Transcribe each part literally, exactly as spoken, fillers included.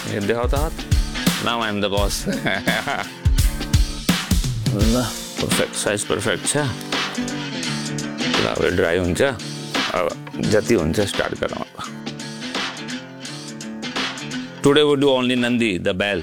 देखाउ त हात। Now I am the bus. ल पर्फेक्ट साइज पर्फेक्ट छ। ल अब ड्राई हुन्छ, अब जति हुन्छ स्टार्ट गरौँ अब। Today would do only Nandi the बेल।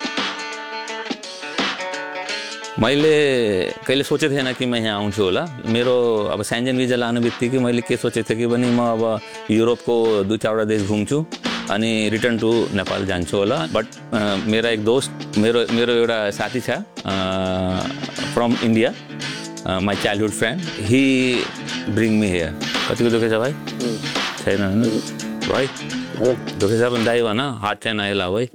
मैले कहिले सोचेको थिएन कि म यहाँ आउँछु होला। मेरो अब स्यान्जेन भिजा लानु बित्तिकै मैले के सोचेको थिएँ कि भने म अब युरोपको दुई चारवटा देश घुम्छु अनि रिटर्न टु नेपाल जान्छु होला। बट मेरा एक दोस्त मेरो मेरो एउटा साथी छ from India, my childhood friend, he bring me here. कतिको दुखेछ भाइ? छैन होइन भाइ? दुखेछ भने दाइ भन, हात चाहिँ नहेला भाइ।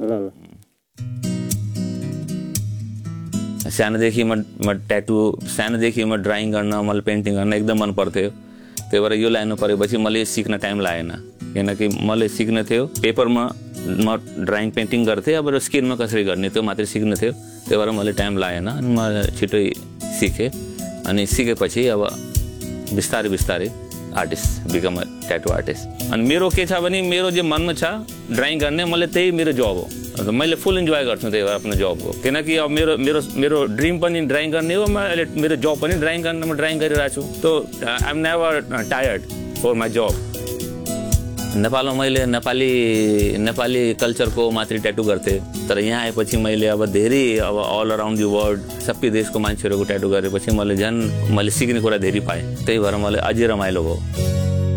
सानोदेखि म म ट्याटु सानोदेखि म ड्राइङ गर्न, मलाई पेन्टिङ गर्न एकदम मन पर्थ्यो। त्यही भएर यो लाइन परेपछि मैले सिक्न टाइम लागेन, किनकि मैले सिक्न थियो पेपरमा म ड्राइङ पेन्टिङ गर्थेँ, अब स्किनमा कसरी गर्ने त्यो मात्रै सिक्नु थियो। त्यही भएर मैले टाइम लागेन अनि म छिटै सिकेँ। अनि सिकेपछि अब बिस्तारै बिस्तारै artist become a tattoo artist. अनि मेरो के छ भने मेरो जे मनमा छ ड्राइङ गर्ने, मैले त्यही मेरो जब हो। मैले फुल इन्जोय गर्छु त्यही भएर आफ्नो जब हो, किनकि अब मेरो मेरो मेरो ड्रिम पनि ड्राइङ गर्ने हो। मैले मेरो जब पनि ड्राइङ गर्न म ड्राइङ गरिरहेको छु। तो I am never tired for my जब। नेपालमा मैले नेपाली नेपाली कल्चरको मात्रै ट्याटु गर्थेँ, तर यहाँ आएपछि मैले अब धेरै अब अल अराउन्ड द वर्ल्ड सबै देशको मान्छेहरूको ट्याटु गरेपछि मैले झन् मैले सिक्ने कुरा धेरै पाएँ। त्यही भएर मलाई अझै रमाइलो भयो।